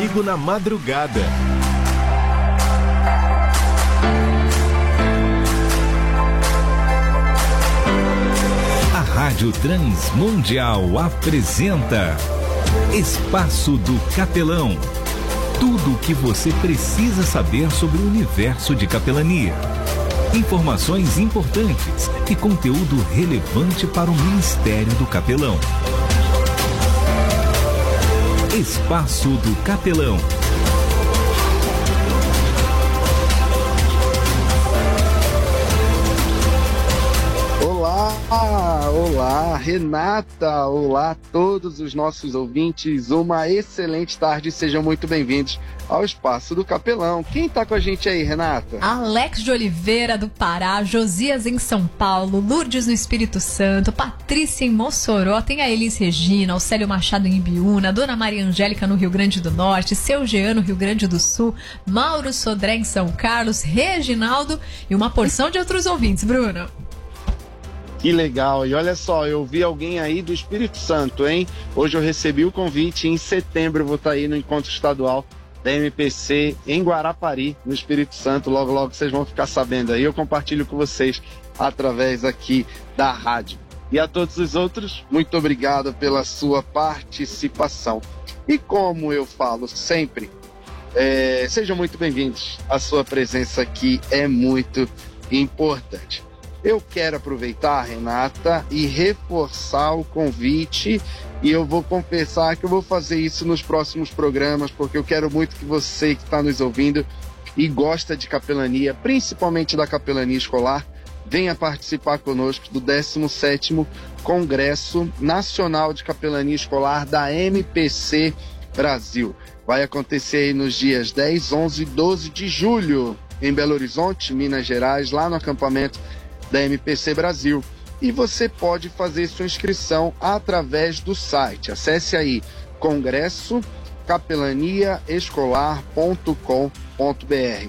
comigo na madrugada. A Rádio Transmundial apresenta Espaço do Capelão. Tudo o que você precisa saber sobre o universo de capelania. Informações importantes e conteúdo relevante para o Ministério do Capelão. Espaço do Capelão. Olá, Renata, olá a todos os nossos ouvintes, uma excelente tarde, sejam muito bem-vindos ao Espaço do Capelão. Quem tá com a gente aí, Renata? Alex de Oliveira, do Pará, Josias em São Paulo, Lourdes no Espírito Santo, Patrícia em Mossoró, tem a Elis Regina, o Célio Machado em Ibiúna, Dona Maria Angélica no Rio Grande do Norte, Seu Jean no Rio Grande do Sul, Mauro Sodré em São Carlos, Reginaldo e uma porção de outros ouvintes, Bruno. Que legal, e olha só, eu vi alguém aí do Espírito Santo, hein? Hoje eu recebi o convite, em setembro eu vou estar aí no encontro estadual da MPC em Guarapari, no Espírito Santo, logo vocês vão ficar sabendo aí, eu compartilho com vocês através aqui da rádio. E a todos os outros, muito obrigado pela sua participação. E como eu falo sempre, sejam muito bem-vindos, a sua presença aqui é muito importante. Eu quero aproveitar, Renata, e reforçar o convite, e eu vou confessar que eu vou fazer isso nos próximos programas, porque eu quero muito que você que está nos ouvindo e gosta de capelania, principalmente da capelania escolar, venha participar conosco do 17º Congresso Nacional de Capelania Escolar da MPC Brasil. Vai acontecer aí nos dias 10, 11 e 12 de julho, em Belo Horizonte, Minas Gerais, lá no acampamento da MPC Brasil, e você pode fazer sua inscrição através do site. Acesse aí congressocapelaniaescolar.com.br,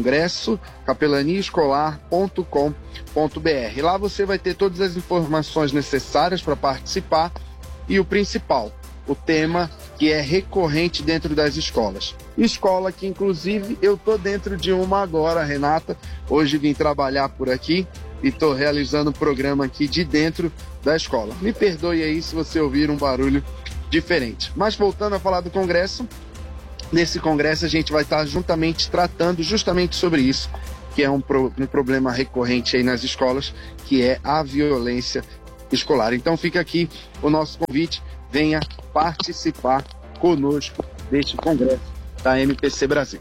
congressocapelaniaescolar.com.br. Lá você vai ter todas as informações necessárias para participar e o principal, o tema que é recorrente dentro das escolas. Escola que, inclusive, eu tô dentro de uma agora, Renata. Hoje vim trabalhar por aqui e estou realizando um programa aqui de dentro da escola. Me perdoe aí se você ouvir um barulho diferente. Mas voltando a falar do congresso, nesse congresso a gente vai estar juntamente tratando justamente sobre isso, que é um problema recorrente aí nas escolas, que é a violência escolar. Então fica aqui o nosso convite, venha participar conosco deste congresso da MPC Brasil.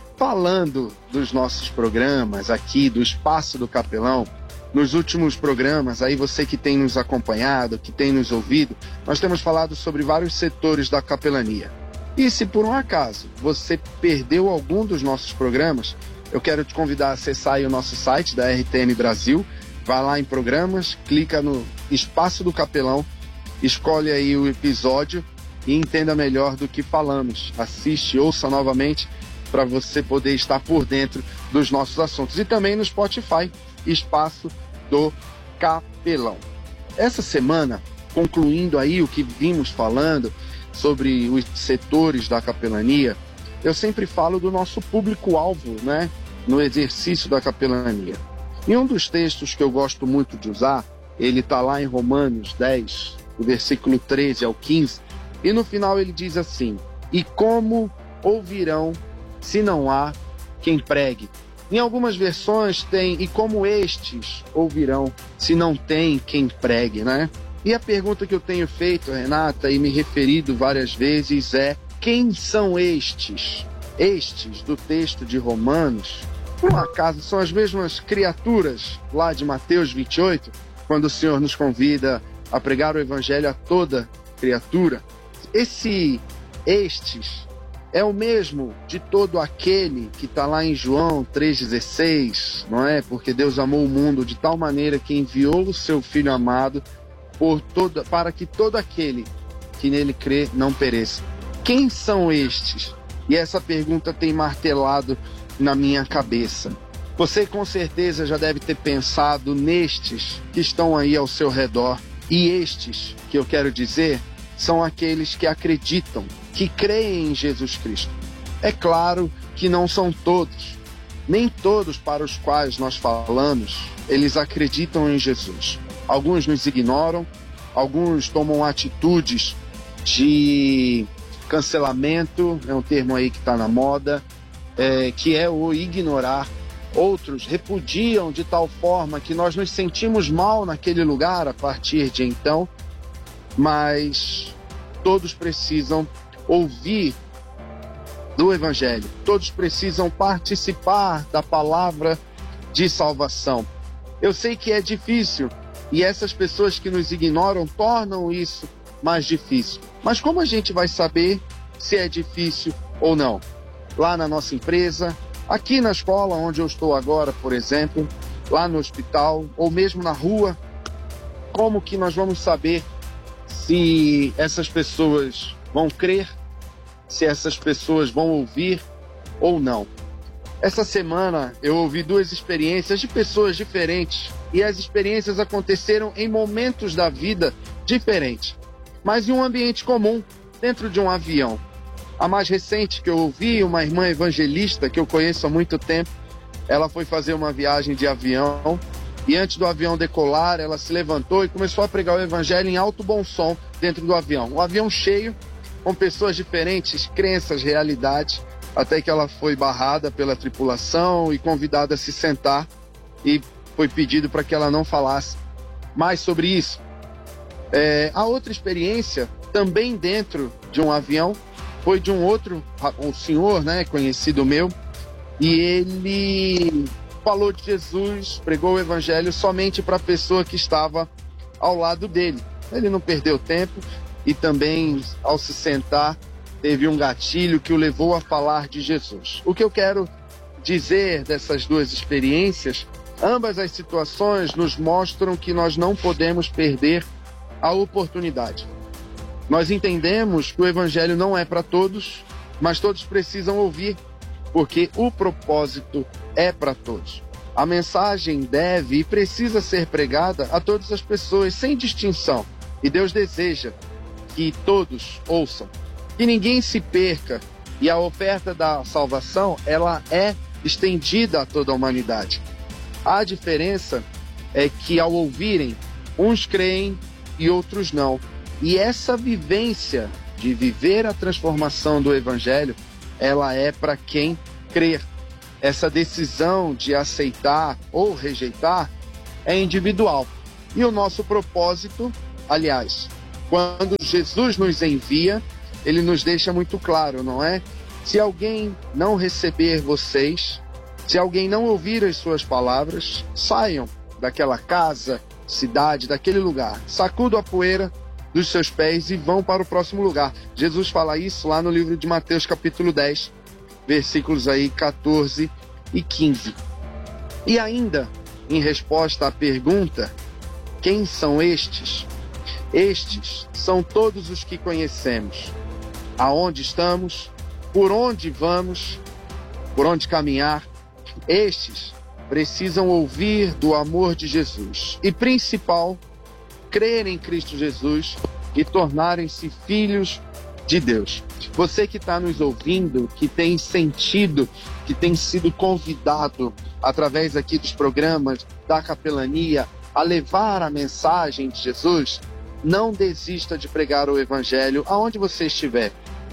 Falando dos nossos programas aqui, do Espaço do Capelão, nos últimos programas, aí você que tem nos acompanhado, que tem nos ouvido, nós temos falado sobre vários setores da capelania. E se por um acaso você perdeu algum dos nossos programas, eu quero te convidar a acessar aí o nosso site da RTM Brasil, vai lá em programas, clica no Espaço do Capelão, escolhe aí o episódio e entenda melhor do que falamos. Assiste, ouça novamente, para você poder estar por dentro dos nossos assuntos. E também no Spotify, Espaço do Capelão. Essa semana, concluindo aí o que vimos falando sobre os setores da capelania, eu sempre falo do nosso público-alvo, né, no exercício da capelania. E um dos textos que eu gosto muito de usar, ele está lá em Romanos 10, do versículo 13 ao 15, e no final ele diz assim: e como ouvirão se não há quem pregue? Em algumas versões tem, e como estes ouvirão se não tem quem pregue, né? E a pergunta que eu tenho feito, Renata, e me referido várias vezes é: quem são estes? Estes do texto de Romanos, por um acaso, são as mesmas criaturas lá de Mateus 28, quando o Senhor nos convida a pregar o evangelho a toda criatura? Estes é o mesmo de todo aquele que está lá em João 3,16, não é? Porque Deus amou o mundo de tal maneira que enviou o seu Filho amado para que todo aquele que nele crê não pereça. Quem são estes? E essa pergunta tem martelado na minha cabeça. Você com certeza já deve ter pensado nestes que estão aí ao seu redor. E estes, que eu quero dizer, são aqueles que acreditam, que creem em Jesus Cristo. É claro que não são todos, nem todos para os quais nós falamos, eles acreditam em Jesus. Alguns nos ignoram, alguns tomam atitudes de cancelamento, é um termo aí que está na moda, que é o ignorar. Outros repudiam de tal forma que nós nos sentimos mal naquele lugar a partir de então, mas todos precisam ouvir do Evangelho, todos precisam participar da palavra de salvação. Eu sei que é difícil e essas pessoas que nos ignoram tornam isso mais difícil. Mas como a gente vai saber se é difícil ou não? Lá na nossa empresa, aqui na escola onde eu estou agora, por exemplo, lá no hospital ou mesmo na rua, como que nós vamos saber se essas pessoas vão crer, se essas pessoas vão ouvir ou não? Essa semana eu ouvi 2 experiências de pessoas diferentes e as experiências aconteceram em momentos da vida diferentes, mas em um ambiente comum, dentro de um avião. A mais recente que eu ouvi, uma irmã evangelista que eu conheço há muito tempo, ela foi fazer uma viagem de avião e antes do avião decolar, ela se levantou e começou a pregar o evangelho em alto bom som dentro do avião. Um avião cheio, com pessoas diferentes, crenças, realidades, até que ela foi barrada pela tripulação e convidada a se sentar e foi pedido para que ela não falasse mais sobre isso. A outra experiência, também dentro de um avião, foi de um senhor, conhecido meu, e ele falou de Jesus, pregou o evangelho somente para a pessoa que estava ao lado dele. Ele não perdeu tempo e também, ao se sentar, teve um gatilho que o levou a falar de Jesus. O que eu quero dizer dessas 2 experiências, ambas as situações nos mostram que nós não podemos perder a oportunidade. Nós entendemos que o evangelho não é para todos, mas todos precisam ouvir, porque o propósito é para todos. A mensagem deve e precisa ser pregada a todas as pessoas, sem distinção. E Deus deseja que todos ouçam, que ninguém se perca. E a oferta da salvação, ela é estendida a toda a humanidade. A diferença é que, ao ouvirem, uns creem e outros não. E essa vivência de viver a transformação do Evangelho, ela é para quem crer. Essa decisão de aceitar ou rejeitar é individual. E o nosso propósito, aliás, quando Jesus nos envia, ele nos deixa muito claro, não é? Se alguém não receber vocês, se alguém não ouvir as suas palavras, saiam daquela casa, cidade, daquele lugar, sacudam a poeira dos seus pés e vão para o próximo lugar. Jesus fala isso lá no livro de Mateus capítulo 10, versículos aí 14 e 15. E ainda, em resposta à pergunta, quem são estes? Estes são todos os que conhecemos. Aonde estamos, por onde vamos, por onde caminhar. Estes precisam ouvir do amor de Jesus e, principal, crer em Cristo Jesus e tornarem-se filhos de Deus. Você que está nos ouvindo, que tem sentido, que tem sido convidado através aqui dos programas da capelania a levar a mensagem de Jesus, não desista de pregar o evangelho aonde você estiver.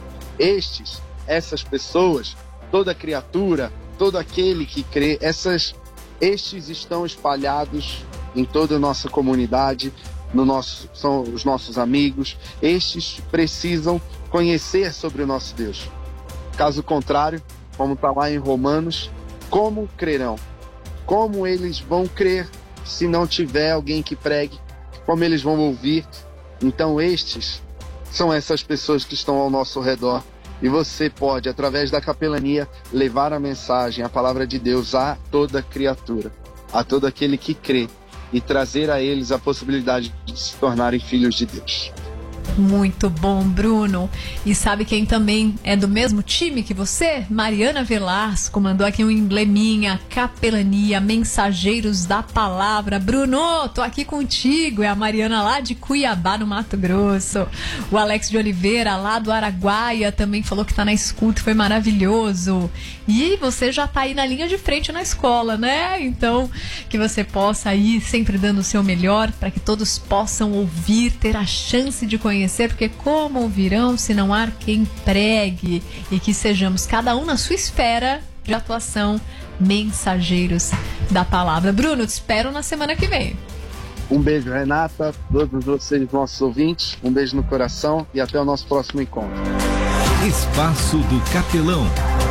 Essas pessoas, toda criatura, todo aquele que crê, estes estão espalhados em toda a nossa comunidade, são os nossos amigos. Estes precisam conhecer sobre o nosso Deus. Caso contrário, como está lá em Romanos, como crerão? Como eles vão crer se não tiver alguém que pregue? Como eles vão ouvir? Então estes são essas pessoas que estão ao nosso redor. E você pode, através da capelania, levar a mensagem, a palavra de Deus a toda criatura, a todo aquele que crê, e trazer a eles a possibilidade de se tornarem filhos de Deus. Muito bom, Bruno. E sabe quem também é do mesmo time que você? Mariana Velasco mandou aqui um embleminha, Capelania, Mensageiros da Palavra. Bruno, tô aqui contigo. É a Mariana lá de Cuiabá, no Mato Grosso. O Alex de Oliveira, lá do Araguaia, também falou que tá na escuta, foi maravilhoso. E você já tá aí na linha de frente na escola, né? Então, que você possa ir sempre dando o seu melhor para que todos possam ouvir, ter a chance de conhecer, porque como ouvirão se não há quem pregue, e que sejamos cada um na sua esfera de atuação, mensageiros da palavra. Bruno, te espero na semana que vem. Um beijo, Renata, todos vocês, nossos ouvintes, um beijo no coração e até o nosso próximo encontro. Espaço do Capelão.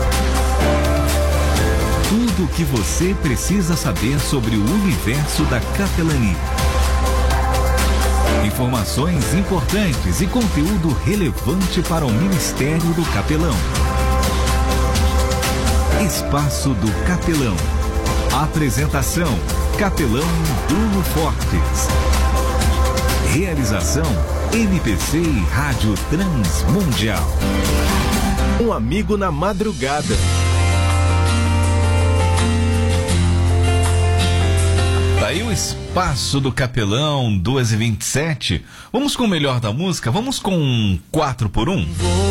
Tudo o que você precisa saber sobre o universo da capelania. Informações importantes e conteúdo relevante para o Ministério do Capelão. Espaço do Capelão. Apresentação: Capelão Bruno Fortes. Realização: MPC e Rádio Transmundial. Um amigo na madrugada. Daí o Espaço do Capelão, 2h27. Vamos com o melhor da música? Vamos com 4x1?